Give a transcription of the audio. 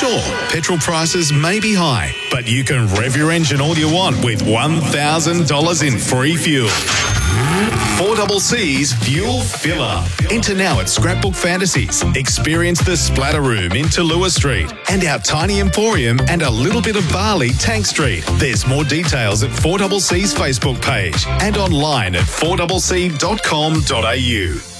Sure, petrol prices may be high, but you can rev your engine all you want with $1,000 in free fuel. 4CC's Fuel Filler. Enter now at Scrapbook Fantasies. Experience the Splatter Room in Tallulah Street and our tiny emporium and a little bit of barley Tank Street. There's more details at 4CC's Facebook page and online at 4cc.com.au.